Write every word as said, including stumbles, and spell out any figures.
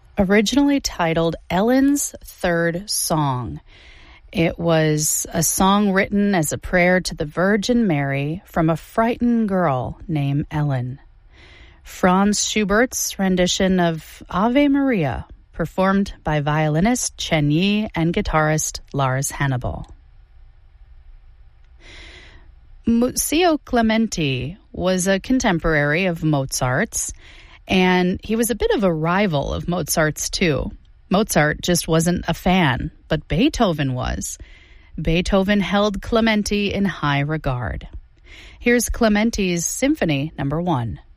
Originally titled Ellen's Third Song, it was a song written as a prayer to the Virgin Mary from a frightened girl named Ellen. Franz Schubert's rendition of Ave Maria, performed by violinist Chen Yi and guitarist Lars Hannibal. Muzio Clementi was a contemporary of Mozart's, and he was a bit of a rival of Mozart's too. Mozart just wasn't a fan, but Beethoven was. Beethoven held Clementi in high regard. Here's Clementi's Symphony Number One.